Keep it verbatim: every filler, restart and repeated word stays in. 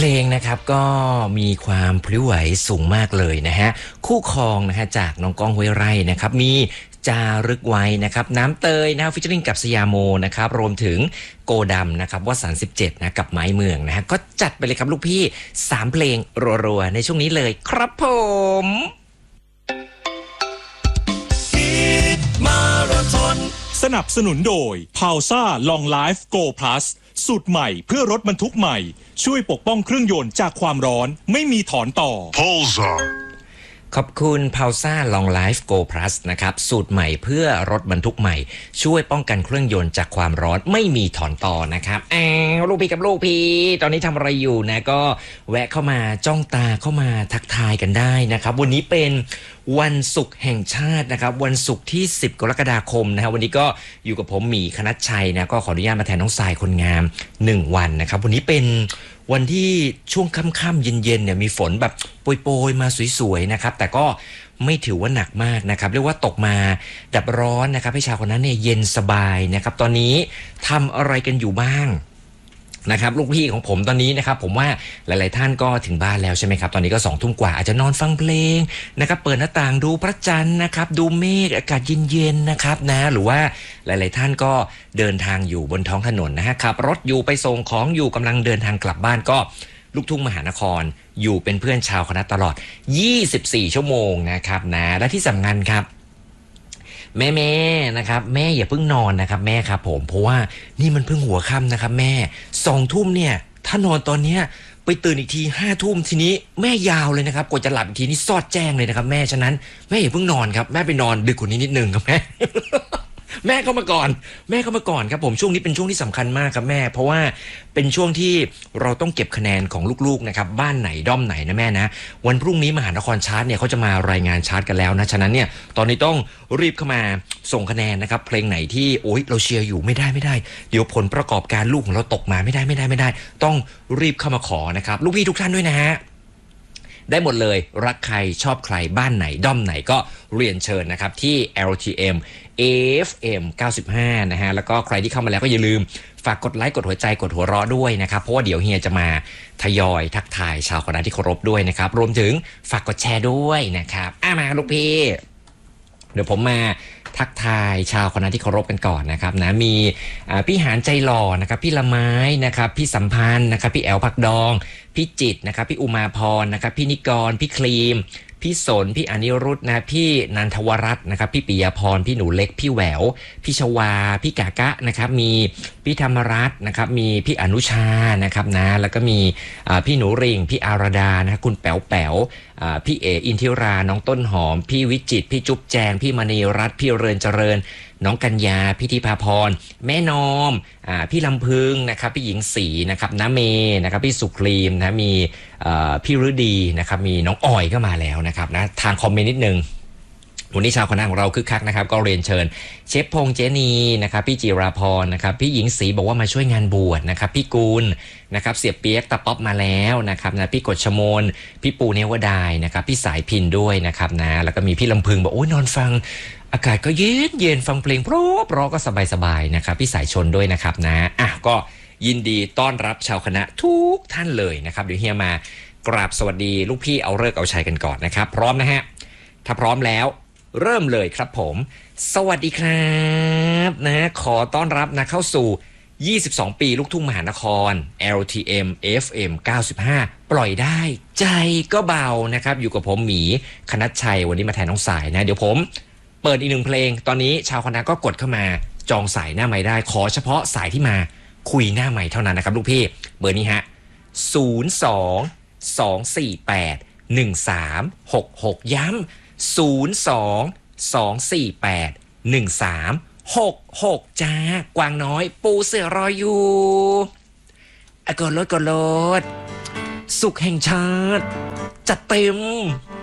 เพลงนะครับก็มีความพลิ้วไหวสูงมากเลยนะฮะคู่ครองนะฮะจากน้องก้องห้วยไร่นะครับมีจารึกไว้นะครับน้ำเตยนะฟิชเชอริงกับสยามโมนะครับรวมถึงโกดำนะครับวสันต์สิบเจ็ดนะกับไม้เมืองนะฮะก็จัดไปเลยครับลูกพี่สามเพลงรัวๆในช่วงนี้เลยครับผมมาราธอนสนับสนุนโดย พาวซ่า Long Life Go Plus สูตรใหม่เพื่อรถบรรทุกใหม่ช่วยปกป้องเครื่องยนต์จากความร้อนไม่มีถอนต่อ Pulsar ขอบคุณ พาวซ่า Long Life Go Plus นะครับสูตรใหม่เพื่อรถบรรทุกใหม่ช่วยป้องกันเครื่องยนต์จากความร้อนไม่มีถอนต่อนะครับแอวลูกพี่กับลูกพี่ตอนนี้ทำอะไรอยู่นะก็แวะเข้ามาจ้องตาเข้ามาทักทายกันได้นะครับวันนี้เป็นวันศุกร์แห่งชาตินะครับวันศุกร์ที่สิบกรกฎาคมนะครับวันนี้ก็อยู่กับผมหมีคณัชชัยนะก็ขออนุญาตมาแทนน้องทรายคนงามหนึ่งวันนะครับวันนี้เป็นวันที่ช่วงค่ำๆเย็นๆเนี่ยมีฝนแบบโปรยๆมาสวยๆนะครับแต่ก็ไม่ถือว่าหนักมากนะครับเรียกว่าตกมาดับร้อนนะครับให้ชาวคนนั้นเนี่ยเย็นสบายนะครับตอนนี้ทำอะไรกันอยู่บ้างนะครับลูกพี่ของผมตอนนี้นะครับผมว่าหลายๆท่านก็ถึงบ้านแล้วใช่ไหมครับตอนนี้ก็สองทุ่มกว่าอาจจะนอนฟังเพลงนะครับเปิดหน้าต่างดูพระจันทร์นะครับดูเมฆอากาศเย็นๆนะครับนะหรือว่าหลายๆท่านก็เดินทางอยู่บนท้องถนนนะฮะขับรถอยู่ไปส่งของอยู่กำลังเดินทางกลับบ้านก็ลูกทุ่งมหานครอยู่เป็นเพื่อนชาวคณะตลอดยี่สิบสี่ชั่วโมงนะครับนะและที่สำคัญครับแม่แม่นะครับแม่อย่าเพิ่งนอนนะครับแม่ครับผมเพราะว่านี่มันเพิ่งหัวค่ำนะครับแม่สองทุ่มเนี่ยถ้านอนตอนเนี้ยไปตื่นอีกทีห้าทุ่มทีนี้แม่ยาวเลยนะครับกว่าจะหลับอีกทีนี่ซอดแจ้งเลยนะครับแม่ฉะนั้นแม่อย่าเพิ่งนอนครับแม่ไปนอนดึกกว่านี้นิดนึงครับแม่ แม่เข้ามาก่อนแม่เข้ามาก่อนครับผมช่วงนี้เป็นช่วงที่สำคัญมากครับแม่เพราะว่าเป็นช่วงที่เราต้องเก็บคะแนนของลูกๆนะครับบ้านไหนด้อมไหนนะแม่นะวันพรุ่งนี้มหานครชาร์ตเนี่ยเขาจะมารายงานชาร์ตกันแล้วนะฉะนั้นเนี่ยตอนนี้ต้องรีบเข้ามาส่งคะแนนนะครับเพลงไหนที่โอ๊ยเราเชียร์อยู่ไม่ได้ไม่ได้เดี๋ยวผลประกอบการลูกของเราตกมาไม่ได้ไม่ได้ไม่ได้ต้องรีบเข้ามาขอนะครับลูกพี่ทุกท่านด้วยนะฮะได้หมดเลยรักใครชอบใครบ้านไหนด้อมไหนก็เรียนเชิญนะครับที่ แอล ที เอ็ม เอ เอฟ เอ็ม เก้าสิบห้านะฮะแล้วก็ใครที่เข้ามาแล้วก็อย่าลืมฝากกดไลค์กดหัวใจกดหัวเราะด้วยนะครับเพราะว่าเดี๋ยวเฮียจะมาทยอยทักทายชาวคณะที่เคารพด้วยนะครับรวมถึงฝากกดแชร์ด้วยนะครับอ่ะมาลูกพี่เดี๋ยวผมมาทักทายชาวคณะที่เคารพกันก่อนนะครับนะมีพี่หานใจหล่อนะครับพี่ละไม้นะครับพี่สัมพันธ์นะครับพี่แอลผักดองพี่จิตนะครับพี่อุมาพรนะครับพี่นิกรพี่ครีมพี่สนพี่อนิรุตนะพี่นันทวรัตน์นะครับพี่ปิยาพรพี่หนูเล็กพี่แหววพี่ชวาพี่กากะนะครับมีพี่ธรรมรัตน์นะครับมีพี่อนุชานะครับนะแล้วก็มีพี่หนูริงพี่อาราดานะคุณแป๋วแป๋วพี่เออินทิราน้องต้นหอมพี่วิจิตรพี่จุ๊บแจงพี่มณีรัตน์พี่เริญเจริญน้องกัญญาพี่ธิภาพรแม่นอมอ่าพี่ลำพึงนะครับพี่หญิงศรีนะครับน้าเมนะครับพี่สุครีมนะมีพี่ฤดีนะครับมีน้องออยก็มาแล้วนะครับนะทางคอมเมนต์นิดนึงวันนี้ชาวคณะของเราคึกคักนะครับก็เรียนเชิญเชฟพงษ์เจนีนะครับพี่จิราพรนะครับพี่หญิงศรีบอกว่ามาช่วยงานบวชนะครับพี่กูลนะครับเสียเปียกตะป๊อปมาแล้วนะครับนะพี่กฎชมนพี่ปูเนวดายนะครับพี่สายพินด้วยนะครับนะแล้วก็มีพี่ลำพึงบอกโอ้ยนอนฟังอากาศก็เย็นเย็นฟังเพลงเพราะเพราะก็สบายสบายนะครับพี่สายชนด้วยนะครับนะอ่ะก็ยินดีต้อนรับชาวคณะทุกท่านเลยนะครับเดี๋ยวเฮียมากราบสวัสดีลูกพี่เอาเลิกเอาชัยกันก่อนนะครับพร้อมนะฮะถ้าพร้อมแล้วเริ่มเลยครับผมสวัสดีครับนะขอต้อนรับนะเข้าสู่ยี่สิบสองปีลูกทุ่งมหานคร แอล ที เอ็ม เอฟ เอ็ม เก้าสิบห้าปล่อยได้ใจก็เบานะครับอยู่กับผมหมีคณัชชัยวันนี้มาแทนน้องสายนะเดี๋ยวผมเปิดอีกหนึ่งเพลงตอนนี้ชาวคณะก็กดเข้ามาจองสายหน้าไมค์ได้ขอเฉพาะสายที่มาคุยหน้าไมค์เท่านั้นนะครับลูกพี่เบอร์นี้ฮะศูนย์ สอง สอง สี่ แปด หนึ่ง สาม หก หกย้ำศูนย์ สอง สอง สี่ แปด หนึ่ง สาม หก หกจ้ากวางน้อยปูเสือรออยู่อะกดรถกดรถสุขแห่งชาติจัดเต็ม